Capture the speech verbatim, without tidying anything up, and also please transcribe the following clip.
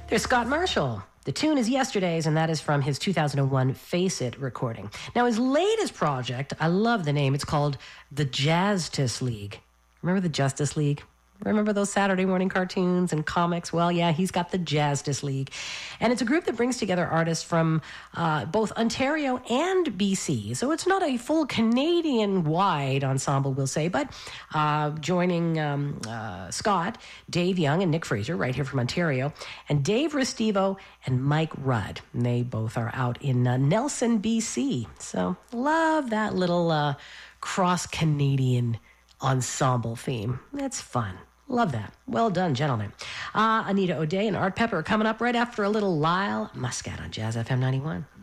There's Scott Marshall. The tune is Yesterday's, and that is from his two thousand one Face It recording. Now, his latest project, I love the name. It's called the Justice League. Remember the Justice League? Remember those Saturday morning cartoons and comics? Well, yeah, he's got the Justice League. And it's a group that brings together artists from uh, both Ontario and B C. So it's not a full Canadian-wide ensemble, we'll say, but uh, joining um, uh, Scott, Dave Young, and Nick Fraser, right here from Ontario, and Dave Restivo and Mike Rudd. And they both are out in uh, Nelson, B C. So love that little uh, cross-Canadian ensemble theme. That's fun. Love that. Well done, gentlemen. Uh, Anita O'Day and Art Pepper are coming up right after a little Lyle Muscat on Jazz F M ninety-one.